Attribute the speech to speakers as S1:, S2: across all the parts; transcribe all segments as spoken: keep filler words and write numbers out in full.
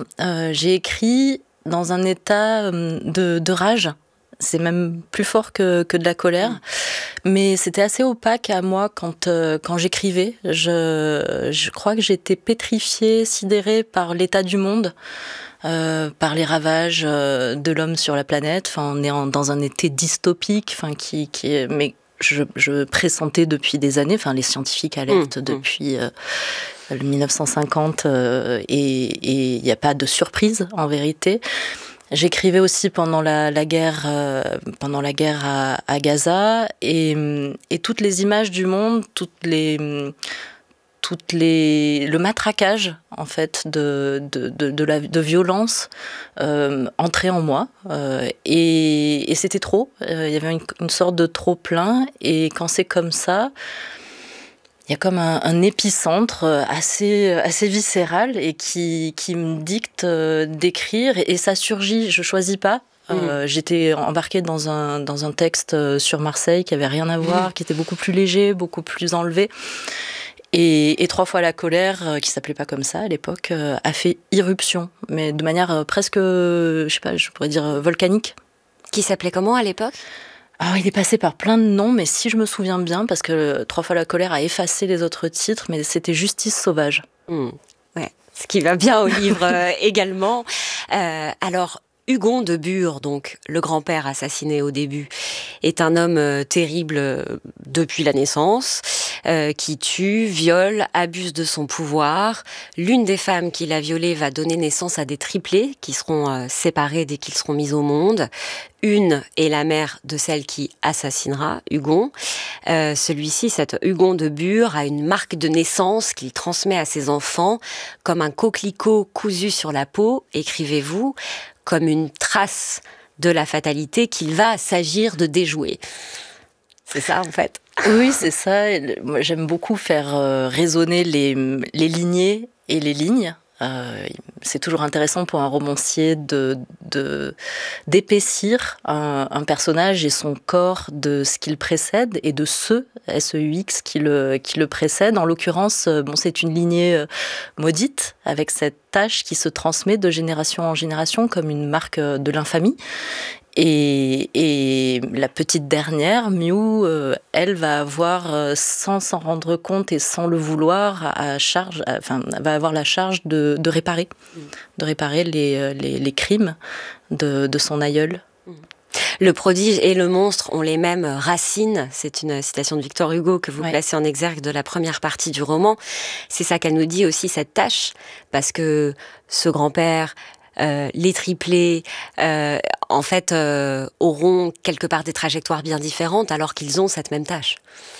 S1: euh, j'ai écrit dans un état de, de rage. C'est même plus fort que, que de la colère. Mmh. Mais c'était assez opaque à moi quand, euh, quand j'écrivais. Je, je crois que j'étais pétrifiée, sidérée par l'état du monde, euh, par les ravages euh, de l'homme sur la planète. Enfin, on est en, dans un été dystopique, enfin, qui, qui est... Mais je, je pressentais depuis des années, enfin, les scientifiques alertent mmh. depuis... Euh, le dix-neuf cent cinquante, euh, et il n'y a pas de surprise, en vérité. J'écrivais aussi pendant la, la guerre, euh, pendant la guerre à, à Gaza, et, et toutes les images du monde, toutes les, toutes les, le matraquage en fait de de de, de la de violence euh, entrait en moi, euh, et, et c'était trop. Euh, il y avait une, une sorte de trop plein, et quand c'est comme ça. Il y a comme un, un épicentre assez, assez viscéral et qui, qui me dicte euh, d'écrire, et, et ça surgit, je ne choisis pas. Euh, mmh. J'étais embarquée dans un, dans un texte sur Marseille qui n'avait rien à voir, mmh. qui était beaucoup plus léger, beaucoup plus enlevé. Et, et Trois fois la colère, euh, qui ne s'appelait pas comme ça à l'époque, euh, a fait irruption, mais de manière euh, presque, je sais pas, je pourrais dire euh, volcanique.
S2: Qui s'appelait comment à l'époque ?
S1: Alors, il est passé par plein de noms, mais si je me souviens bien, parce que Trois fois la colère a effacé les autres titres, mais c'était Justice sauvage.
S2: Mmh. Ouais, ce qui va bien au livre euh, également. Euh, alors, Hugon de Bure, donc le grand-père assassiné au début, est un homme euh, terrible euh, depuis la naissance, euh, qui tue, viole, abuse de son pouvoir. L'une des femmes qui l'a violé va donner naissance à des triplés qui seront euh, séparés dès qu'ils seront mis au monde. Une est la mère de celle qui assassinera Hugon. Euh, celui-ci, cet Hugon de Bure, a une marque de naissance qu'il transmet à ses enfants comme un coquelicot cousu sur la peau, écrivez-vous, comme une trace de la fatalité qu'il va s'agir de déjouer. C'est ça, en fait.
S1: Oui, c'est ça. Moi, j'aime beaucoup faire euh, résonner les, les lignées et les lignes. Euh, c'est toujours intéressant pour un romancier de, de, d'épaissir un, un personnage et son corps de ce qu'il précède et de ce, S E U X, qui le, qui le précède. En l'occurrence, bon, c'est une lignée maudite, avec cette tâche qui se transmet de génération en génération comme une marque de l'infamie. Et, et la petite dernière, Miu, euh, elle va avoir, euh, sans s'en rendre compte et sans le vouloir, à charge, à, enfin, va avoir la charge de, de réparer, mmh. de réparer les, les, les crimes de, de son aïeul.
S2: Mmh. Le prodige et le monstre ont les mêmes racines. C'est une citation de Victor Hugo que vous ouais. placez en exergue de la première partie du roman. C'est ça qu'elle nous dit aussi, cette tâche, parce que ce grand-père, Euh, les triplés, euh, en fait, euh, auront quelque part des trajectoires bien différentes alors qu'ils ont cette même tâche.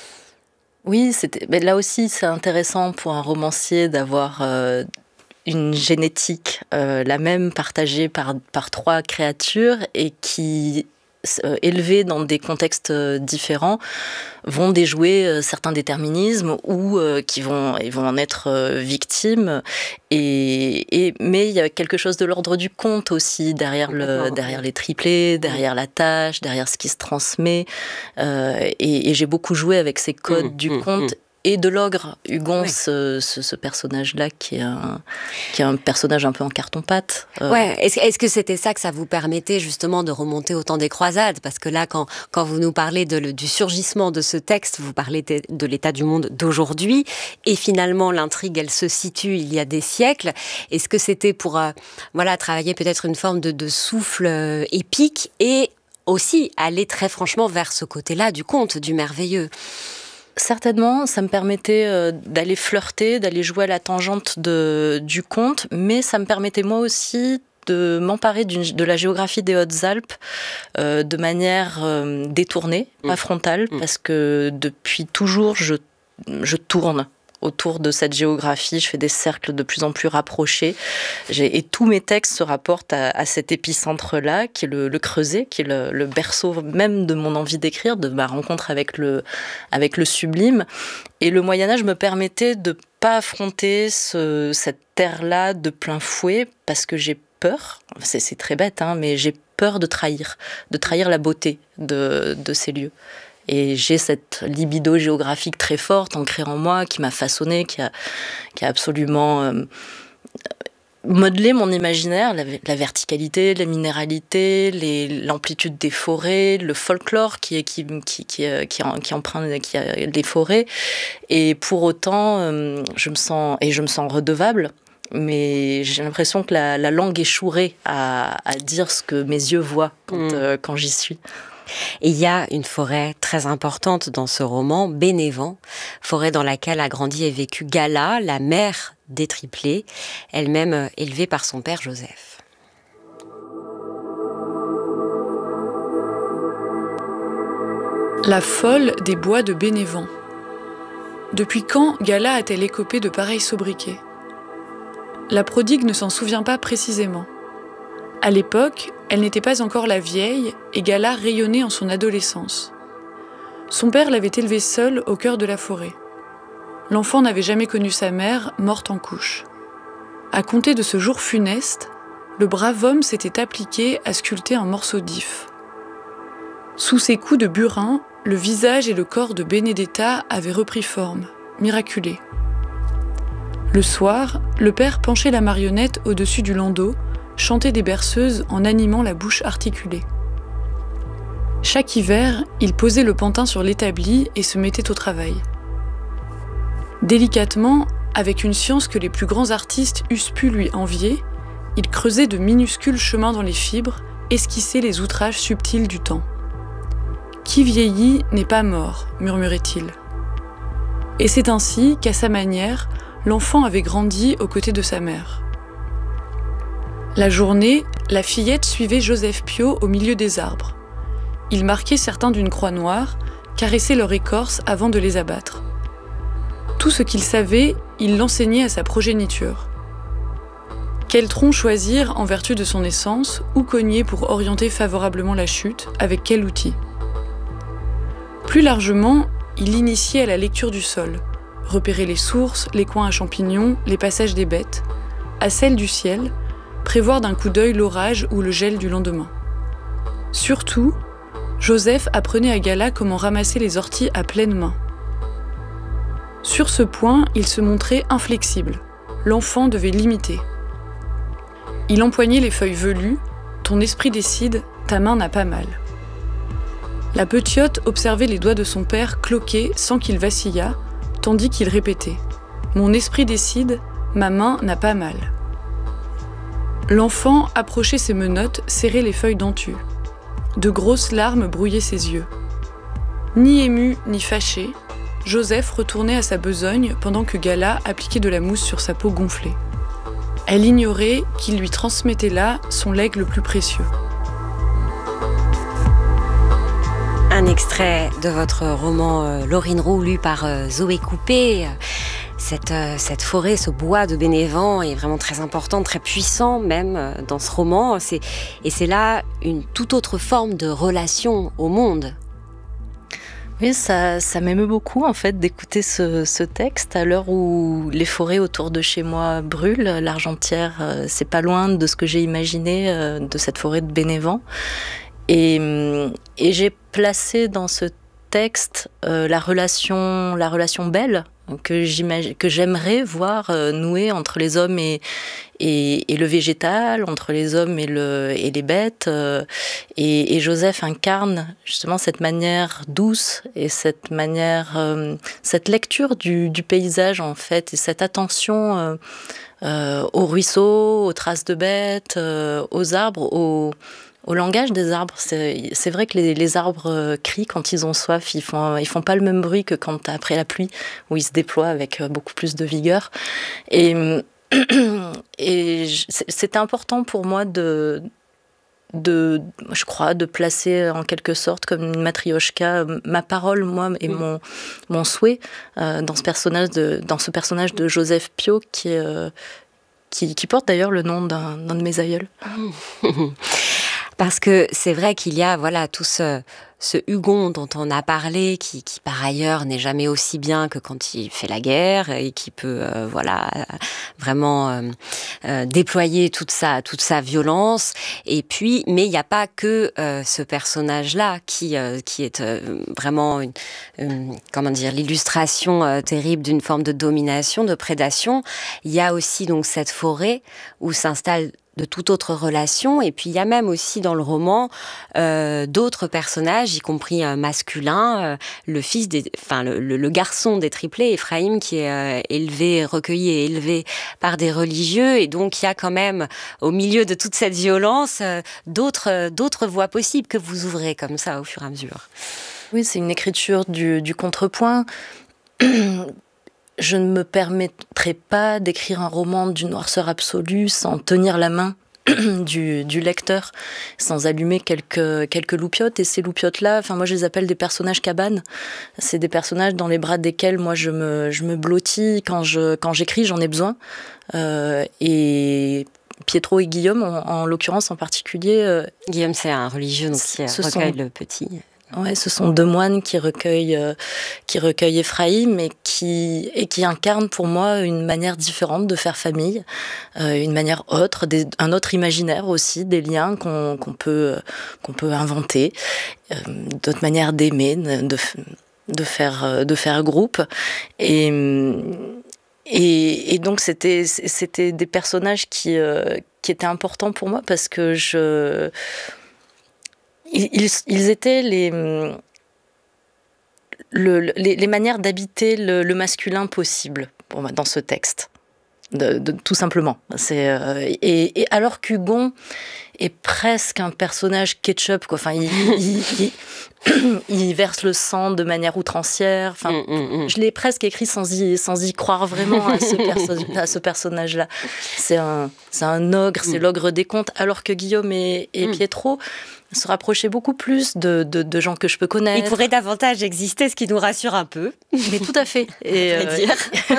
S1: Oui, c'était, mais là aussi, c'est intéressant pour un romancier d'avoir euh, une génétique, euh, la même partagée par, par trois créatures et qui, euh, élevées dans des contextes différents, vont déjouer euh, certains déterminismes ou euh, qui vont, ils vont en être euh, victimes. Et, et, mais il y a quelque chose de l'ordre du conte aussi derrière, le, derrière les triplés, derrière la tâche, derrière ce qui se transmet. Euh, et, et j'ai beaucoup joué avec ces codes mmh, du mmh, conte. Mmh. Et de l'ogre, Hugon, oui. ce, ce, ce personnage-là qui est, un, qui est un personnage un peu en carton-pâte.
S2: Euh... Ouais. Est-ce, est-ce que c'était ça que ça vous permettait justement de remonter au temps des croisades ? Parce que là, quand, quand vous nous parlez de, le, du surgissement de ce texte, vous parlez de, de l'état du monde d'aujourd'hui, et finalement l'intrigue, elle se situe il y a des siècles. Est-ce que c'était pour euh, voilà, travailler peut-être une forme de, de souffle euh, épique et aussi aller très franchement vers ce côté-là du conte, du merveilleux ?
S1: Certainement, ça me permettait euh, d'aller flirter, d'aller jouer à la tangente de, du conte, mais ça me permettait moi aussi de m'emparer d'une, de la géographie des Hautes-Alpes euh, de manière euh, détournée, mmh. pas frontale, mmh. parce que depuis toujours, je, je tourne autour de cette géographie, je fais des cercles de plus en plus rapprochés. J'ai, et tous mes textes se rapportent à, à cet épicentre-là, qui est le, le Creuset, qui est le, le berceau même de mon envie d'écrire, de ma rencontre avec le, avec le sublime. Et le Moyen-Âge me permettait de ne pas affronter ce, cette terre-là de plein fouet, parce que j'ai peur, c'est, c'est très bête, hein, mais j'ai peur de trahir, de trahir la beauté de, de ces lieux. Et j'ai cette libido géographique très forte, ancrée en moi, qui m'a façonnée, qui a, qui a absolument euh, modeler mon imaginaire, la, la verticalité, la minéralité, les, l'amplitude des forêts, le folklore qui, qui, qui, qui, qui, qui emprunte qui a les forêts. Et pour autant, euh, je me sens, et je me sens redevable, mais j'ai l'impression que la, la langue échouerait à, à dire ce que mes yeux voient quand, mmh. euh, quand j'y suis.
S2: Et il y a une forêt très importante dans ce roman, Bénévent, forêt dans laquelle a grandi et vécu Gala, la mère des triplés, elle-même élevée par son père Joseph.
S3: La folle des bois de Bénévent. Depuis quand Gala a-t-elle écopé de pareils sobriquets ? La prodigue ne s'en souvient pas précisément. À l'époque, elle n'était pas encore la vieille et Gala rayonnait en son adolescence. Son père l'avait élevée seule au cœur de la forêt. L'enfant n'avait jamais connu sa mère, morte en couche. À compter de ce jour funeste, le brave homme s'était appliqué à sculpter un morceau d'if. Sous ses coups de burin, le visage et le corps de Benedetta avaient repris forme, miraculés. Le soir, le père penchait la marionnette au-dessus du landau, chantait des berceuses en animant la bouche articulée. Chaque hiver, il posait le pantin sur l'établi et se mettait au travail. Délicatement, avec une science que les plus grands artistes eussent pu lui envier, il creusait de minuscules chemins dans les fibres, esquissait les outrages subtils du temps. « Qui vieillit n'est pas mort », murmurait-il. Et c'est ainsi qu'à sa manière, l'enfant avait grandi aux côtés de sa mère. La journée, la fillette suivait Joseph Piot au milieu des arbres. Il marquait certains d'une croix noire, caressait leur écorce avant de les abattre. Tout ce qu'il savait, il l'enseignait à sa progéniture. Quel tronc choisir en vertu de son essence, où cogner pour orienter favorablement la chute, avec quel outil ? Plus largement, il l'initiait à la lecture du sol, repérer les sources, les coins à champignons, les passages des bêtes, à celle du ciel, prévoir d'un coup d'œil l'orage ou le gel du lendemain. Surtout, Joseph apprenait à Gala comment ramasser les orties à pleine main. Sur ce point, il se montrait inflexible. L'enfant devait l'imiter. Il empoignait les feuilles velues. « Ton esprit décide, ta main n'a pas mal ». La petite observait les doigts de son père cloquer sans qu'il vacillât, tandis qu'il répétait « Mon esprit décide, ma main n'a pas mal ». L'enfant approchait ses menottes, serrait les feuilles dentues. De grosses larmes brouillaient ses yeux. Ni ému, ni fâché, Joseph retournait à sa besogne pendant que Gala appliquait de la mousse sur sa peau gonflée. Elle ignorait qu'il lui transmettait là son legs le plus précieux.
S2: Un extrait de votre roman euh, Laurine Roux, lu par euh, Zoé Coupé. Cette, euh, cette forêt, ce bois de Bénévent est vraiment très important, très puissant même euh, dans ce roman. C'est, et c'est là une toute autre forme de relation au monde.
S1: Oui, ça, ça m'émeut beaucoup en fait d'écouter ce, ce texte à l'heure où les forêts autour de chez moi brûlent. L'Argentière, euh, c'est pas loin de ce que j'ai imaginé euh, de cette forêt de Bénévent. Et, et j'ai placé dans ce texte euh, la relation, la relation belle que, j'imagine, que j'aimerais voir euh, nouer entre les hommes et, et, et le végétal, entre les hommes et, le, et les bêtes. Euh, et, et Joseph incarne justement cette manière douce et cette manière, euh, cette lecture du, du paysage en fait, et cette attention euh, euh, aux ruisseaux, aux traces de bêtes, euh, aux arbres, aux Au langage des arbres, c'est, c'est vrai que les, les arbres crient quand ils ont soif, ils font, ils font pas le même bruit que quand après la pluie, où ils se déploient avec beaucoup plus de vigueur. Et, et c'était important pour moi de, de, je crois, de placer en quelque sorte comme une matrioshka ma parole, moi, et mmh. mon, mon souhait euh, dans ce personnage de, dans ce personnage de Joseph Piot qui, euh, qui, qui porte d'ailleurs le nom d'un, d'un de mes aïeuls.
S2: À Parce que c'est vrai qu'il y a voilà tout ce, ce Hugon dont on a parlé, qui, qui par ailleurs n'est jamais aussi bien que quand il fait la guerre et qui peut euh, voilà vraiment euh, euh, déployer toute sa toute sa violence. Et puis, mais il n'y a pas que euh, ce personnage-là qui euh, qui est euh, vraiment une, une, comment dire l'illustration euh, terrible d'une forme de domination, de prédation. Il y a aussi donc cette forêt où s'installe de toute autre relation, et puis il y a même aussi dans le roman euh, d'autres personnages, y compris euh, masculins, euh, le fils des, enfin le, le, le garçon des triplés, Ephraïm, qui est euh, élevé, recueilli et élevé par des religieux, et donc il y a quand même au milieu de toute cette violence euh, d'autres euh, d'autres voies possibles que vous ouvrez comme ça au fur et à mesure.
S1: Oui, c'est une écriture du, du contrepoint. Je ne me permettrai pas d'écrire un roman d'une noirceur absolue sans tenir la main du, du lecteur, sans allumer quelques, quelques loupiottes. Et ces loupiottes-là, enfin, moi je les appelle des personnages cabanes. C'est des personnages dans les bras desquels moi je me, je me blottis. Quand, je, quand j'écris, j'en ai besoin. Euh, et Pietro et Guillaume, en, en l'occurrence en particulier... Euh,
S2: Guillaume, c'est un religieux donc, qui recueille sont... le petit...
S1: Ouais, ce sont deux moines qui recueillent, euh, qui recueillent Ephraïm et qui, et qui incarnent pour moi une manière différente de faire famille, euh, une manière autre, des, un autre imaginaire aussi, des liens qu'on, qu'on, peut, qu'on peut inventer, euh, d'autres manières d'aimer, de, de, faire, de faire groupe. Et, et, et donc c'était, c'était des personnages qui, euh, qui étaient importants pour moi parce que je... Ils, ils étaient les, le, les, les manières d'habiter le, le masculin possible pour moi, dans ce texte, de, de, tout simplement. C'est, euh, et, et alors qu'Hugon est presque un personnage ketchup, quoi. Enfin, il, il, il, il verse le sang de manière outrancière. Enfin, mm, mm, mm. Je l'ai presque écrit sans y, sans y croire vraiment à ce, perso- à ce personnage-là. C'est un, c'est un ogre, c'est mm. l'ogre des contes, alors que Guillaume et, et mm. Pietro se rapprocher beaucoup plus de, de, de gens que je peux connaître.
S2: Il pourrait davantage exister, ce qui nous rassure un peu.
S1: Mais tout à fait. Et
S2: euh... dire.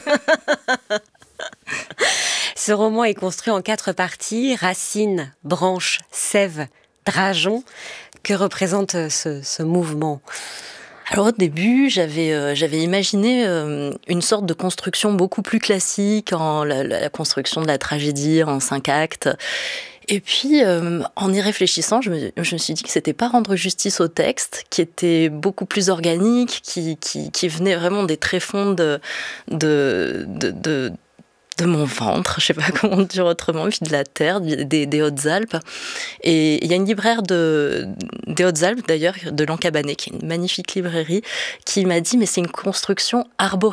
S2: Ce roman est construit en quatre parties, racines, branches, sève, drageon. Que représente ce, ce mouvement ?
S1: Alors au début, j'avais, euh, j'avais imaginé euh, une sorte de construction beaucoup plus classique, en la, la construction de la tragédie en cinq actes. Et puis, euh, en y réfléchissant, je me, je me suis dit que c'était pas rendre justice au texte, qui était beaucoup plus organique, qui, qui, qui venait vraiment des tréfonds de, de, de, de, de mon ventre, je sais pas comment dire autrement, puis de la terre, des, des Hautes-Alpes. Et il y a une libraire de, des Hautes-Alpes, d'ailleurs, de Lancabanet, qui est une magnifique librairie, qui m'a dit « mais c'est une construction arboricole ».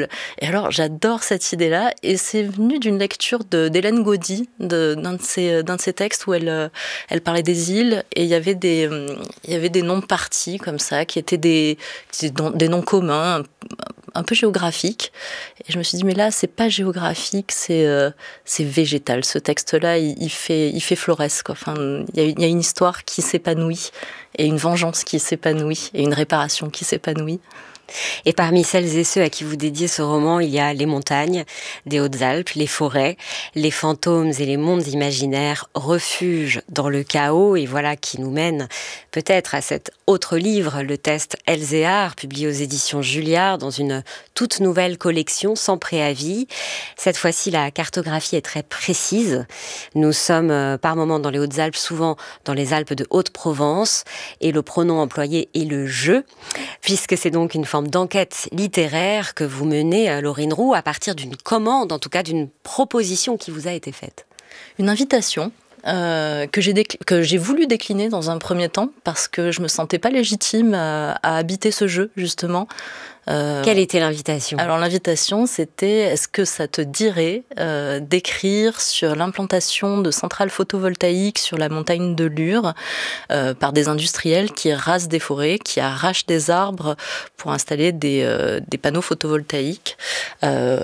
S1: Et alors, j'adore cette idée-là, et c'est venu d'une lecture de, d'Hélène Gaudy, de, d'un, de ses, d'un de ses textes où elle, elle parlait des îles, et il y avait des, il y avait des noms de parties, comme ça, qui étaient des, des noms communs, un peu géographiques. Et je me suis dit « mais là, c'est pas géographique, c'est, euh, c'est végétal. Ce texte-là, il, il, fait, il fait florès, quoi. Enfin, il y a, il y a une histoire qui s'épanouit, et une vengeance qui s'épanouit, et une réparation qui s'épanouit. »
S2: Et parmi celles et ceux à qui vous dédiez ce roman, il y a les montagnes des Hautes-Alpes, les forêts, les fantômes et les mondes imaginaires, refuges dans le chaos, et voilà qui nous mène peut-être à cet autre livre, le test Elzéar, publié aux éditions Julliard, dans une toute nouvelle collection sans préavis. Cette fois-ci, la cartographie est très précise. Nous sommes par moments dans les Hautes-Alpes, souvent dans les Alpes de Haute-Provence, et le pronom employé est le « je », puisque c'est donc une forme d'enquête littéraire que vous menez, Laurine Roux, à partir d'une commande, en tout cas d'une proposition qui vous a été faite.
S1: Une invitation euh, que, j'ai décl- que j'ai voulu décliner dans un premier temps parce que je me sentais pas légitime à, à habiter ce jeu, justement.
S2: Euh, Quelle était l'invitation ?
S1: Alors l'invitation, c'était est-ce que ça te dirait euh, d'écrire sur l'implantation de centrales photovoltaïques sur la montagne de Lure euh, par des industriels qui rasent des forêts, qui arrachent des arbres pour installer des, euh, des panneaux photovoltaïques. Euh,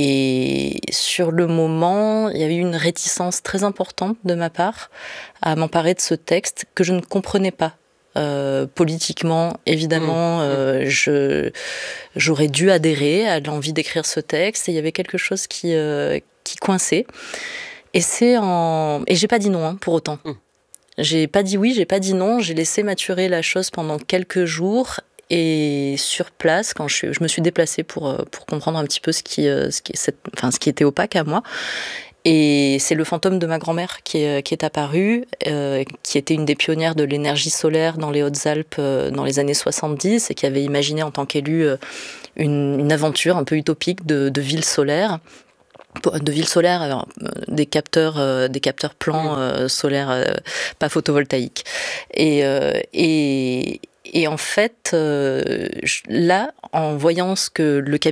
S1: et sur le moment, il y avait eu une réticence très importante de ma part à m'emparer de ce texte que je ne comprenais pas. Euh, politiquement, évidemment, euh, je, j'aurais dû adhérer à l'envie d'écrire ce texte et il y avait quelque chose qui, euh, qui coinçait. Et, c'est en... et j'ai pas dit non, hein, pour autant. J'ai pas dit oui, j'ai pas dit non. J'ai laissé maturer la chose pendant quelques jours. Et sur place, quand je, suis, je me suis déplacée pour, pour comprendre un petit peu ce qui, ce qui, cette, enfin, ce qui était opaque à moi. Et c'est le fantôme de ma grand-mère qui est, qui est apparu, euh, qui était une des pionnières de l'énergie solaire dans les Hautes-Alpes euh, dans les années soixante-dix et qui avait imaginé en tant qu'élue euh, une, une aventure un peu utopique de, de ville solaire. De ville solaire, alors, euh, des capteurs, euh, des capteurs plans euh, solaires, euh, pas photovoltaïques. Et, euh, et, et en fait, euh, là, en voyant ce que le